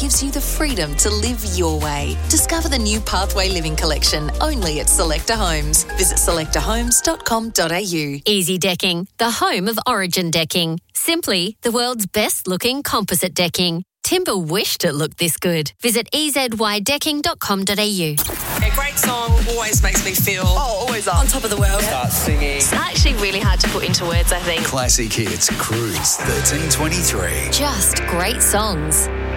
gives you the freedom to live your way. Discover the new Pathway Living collection only at Selector Homes. Visit selectorhomes.com.au. Easy Decking, the home of Origin Decking. Simply the world's best-looking composite decking. Timber wished it looked this good. Visit ezydecking.com.au. A great song always makes me feel always on top of the world. Start singing. It's actually really hard to put into words, I think. Classic Hits Cruise 1323. Just great songs.